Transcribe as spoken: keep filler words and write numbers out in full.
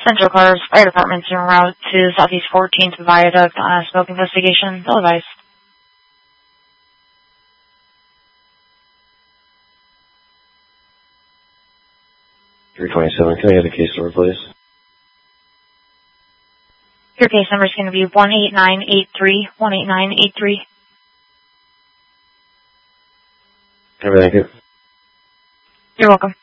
Central Cars Fire Department's en route to Southeast fourteenth Viaduct on a smoke investigation. Ill advised. three twenty-seven, can I have the case number, please? Your case number is going to be one eight nine eight three, one eight nine eight three. Thank you. You're welcome.